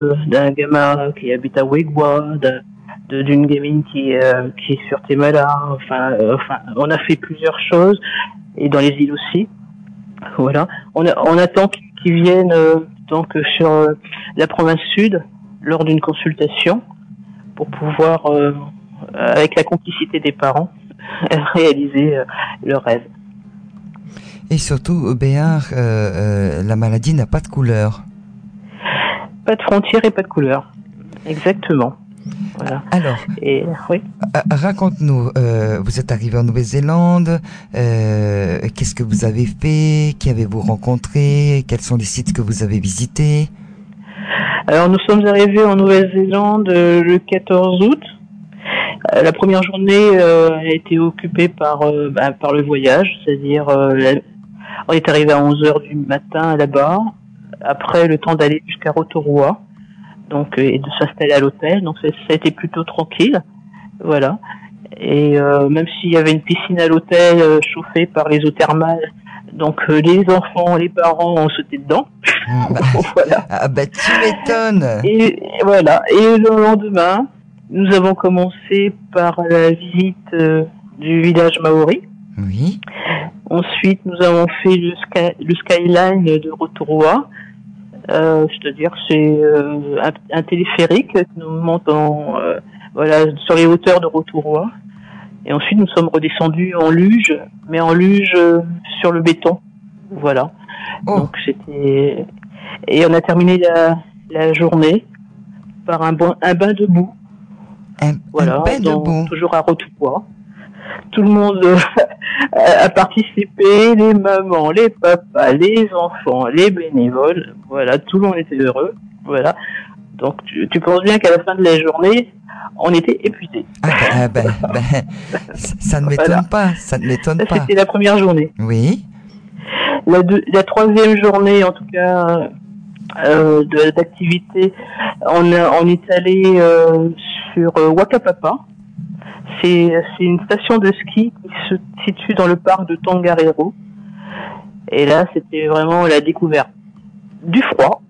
d'un gamin qui habite à Wegwa, d'une gamine qui est sur Temala. Enfin, on a fait plusieurs choses et dans les îles aussi. Voilà. On attend qu'ils viennent donc sur la province sud lors d'une consultation pour pouvoir, avec la complicité des parents, réaliser leur rêve. Et surtout, Béar, la maladie n'a pas de couleur. Pas de frontières et pas de couleur. Exactement. Voilà. Alors, oui. Raconte-nous, vous êtes arrivé en Nouvelle-Zélande, qu'est-ce que vous avez fait, qui avez-vous rencontré, quels sont les sites que vous avez visités? Alors, nous sommes arrivés en Nouvelle-Zélande le 14 août. La première journée a été occupée par le voyage, c'est-à-dire on est arrivé à 11h du matin là-bas, après le temps d'aller jusqu'à Rotorua, donc et de s'installer à l'hôtel, donc ça a été plutôt tranquille, voilà. Et même s'il y avait une piscine à l'hôtel chauffée par les eaux thermales, donc les enfants, les parents ont sauté dedans. Voilà. Ah bah tu m'étonnes. Et voilà. Et le lendemain, nous avons commencé par la visite du village maori. Oui. Ensuite, nous avons fait le skyline de Rotorua. C'est-à-dire c'est un téléphérique qui nous monte sur les hauteurs de Rotorua. Et ensuite, nous sommes redescendus en luge, mais en luge sur le béton. Voilà. Oh. Donc c'était... Et on a terminé la journée par un bain de boue. Un bain de boue. Toujours à Rotorua. Tout le monde a participé, les mamans, les papas, les enfants, les bénévoles. Voilà, tout le monde était heureux. Voilà. Donc tu penses bien qu'à la fin de la journée, on était épuisés. Ça ne m'étonne pas, ça ne m'étonne pas. C'était la première journée. Oui. La troisième journée, en tout cas, d'activité, on est allé sur Wakapapa. C'est une station de ski qui se situe dans le parc de Tongariro. Et là, c'était vraiment la découverte du froid.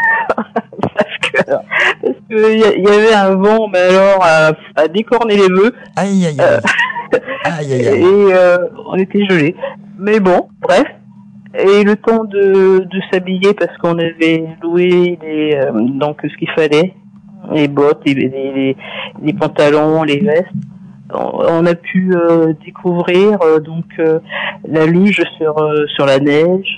parce que y avait un vent, mais alors à décorner les vœux. Aïe aïe aïe. Aïe aïe aïe. Et on était gelés. Mais bon, bref. Et le temps de s'habiller parce qu'on avait loué donc ce qu'il fallait, les bottes, les pantalons, les vestes. On a pu découvrir la luge sur la neige,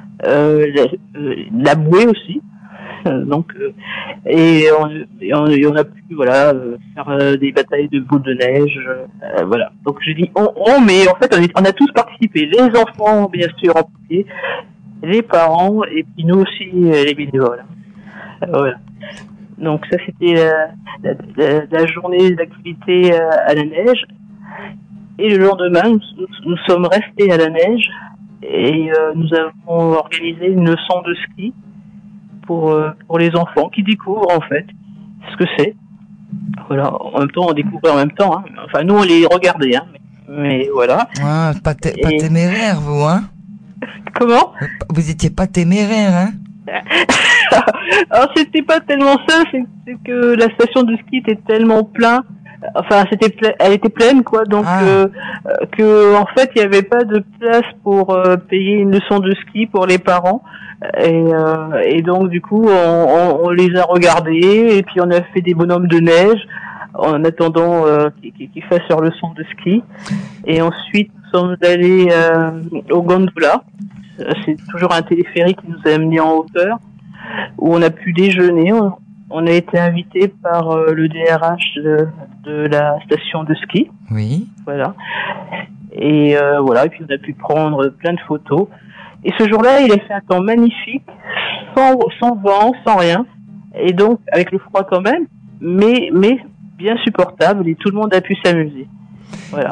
la bouée aussi. Donc et on a pu faire des batailles de boules de neige, voilà. Donc je dis mais en fait on a tous participé, les enfants bien sûr en premier, les parents et puis nous aussi les bénévoles. Voilà. Donc ça c'était la journée d'activité à la neige. Et le lendemain nous sommes restés à la neige et nous avons organisé une leçon de ski pour les enfants qui découvrent en fait ce que c'est. Voilà, en même temps on découvrait en même temps. Hein. Enfin nous on les regardait, hein. Mais voilà. Ah, pas téméraire vous, hein? Comment? Vous étiez pas téméraire, hein? Alors c'était pas tellement ça, c'est que la station de ski était tellement pleine. Enfin, elle était pleine, quoi. Donc, que en fait, il n'y avait pas de place pour payer une leçon de ski pour les parents. Et donc, du coup, on les a regardés et puis on a fait des bonhommes de neige en attendant qu'ils fassent leur leçon de ski. Et ensuite, nous sommes allés au Gondola. C'est toujours un téléphérique qui nous a amenés en hauteur, où on a pu déjeuner. On a été invité par le DRH de la station de ski. Oui. Voilà. Et voilà. Et puis on a pu prendre plein de photos. Et ce jour-là, il a fait un temps magnifique, sans vent, sans rien. Et donc avec le froid quand même, mais bien supportable. Et tout le monde a pu s'amuser. Voilà.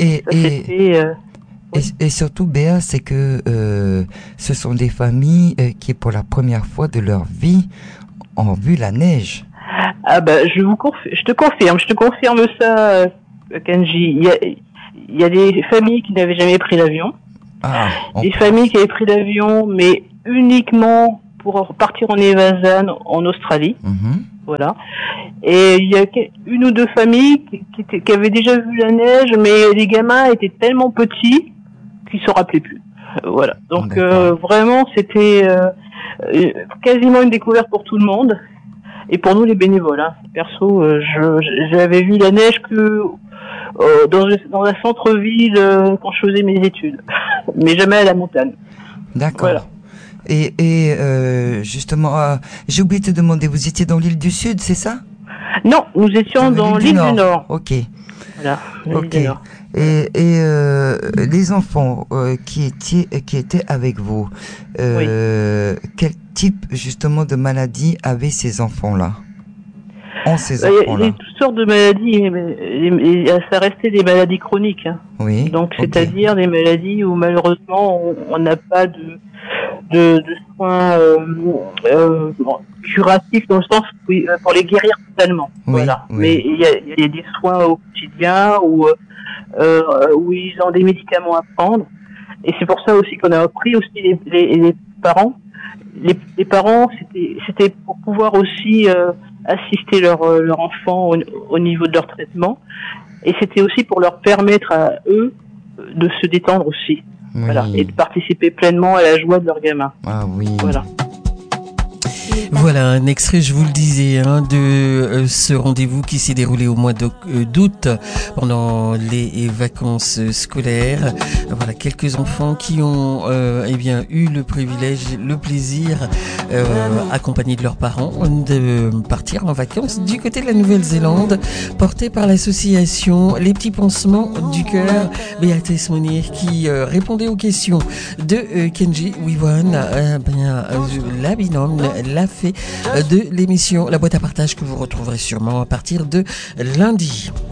Et surtout, Béa, c'est que ce sont des familles qui, pour la première fois de leur vie, ont vu la neige. Ah bah, je te confirme ça, Kenji. Il y a des familles qui n'avaient jamais pris l'avion. Des familles qui avaient pris l'avion, mais uniquement pour partir en Evazan en Australie. Voilà. Et il y a une ou deux familles qui avaient déjà vu la neige, mais les gamins étaient tellement petits qu'ils se rappelaient plus. Voilà. Donc vraiment, c'était quasiment une découverte pour tout le monde et pour nous les bénévoles. Hein. Perso, j'avais vu la neige que dans un centre-ville quand je faisais mes études, mais jamais à la montagne. D'accord. Voilà. Et justement, j'ai oublié de te demander, vous étiez dans l'île du Sud, c'est ça? Non, nous étions dans l'île du Nord. Ok. Voilà. Ok. Et les enfants qui étaient avec vous, oui. Quel type justement de maladie avaient ces enfants-là? Il y a toutes sortes de maladies, mais ça restait des maladies chroniques. Hein. Oui. Donc, c'est-à-dire des maladies où malheureusement on n'a pas de soins curatifs dans le sens pour les guérir totalement. Oui, voilà. Oui. Mais il y a des soins au quotidien où ils ont des médicaments à prendre. Et c'est pour ça aussi qu'on a appris aussi les parents. Les parents, c'était pour pouvoir aussi assister leur enfant au niveau de leur traitement, et c'était aussi pour leur permettre à eux de se détendre aussi, oui. Voilà, et de participer pleinement à la joie de leur gamin. Ah oui. Voilà. Voilà un extrait, je vous le disais, hein, de ce rendez-vous qui s'est déroulé au mois d'août pendant les vacances scolaires. Voilà quelques enfants qui ont eu le privilège, le plaisir, accompagnés de leurs parents, de partir en vacances du côté de la Nouvelle-Zélande, porté par l'association Les Petits Pansements du Cœur. Béatrice Monnier qui répondait aux questions de Kenji Wiwan, la binôme, la fée de l'émission La Boîte à Partage que vous retrouverez sûrement à partir de lundi.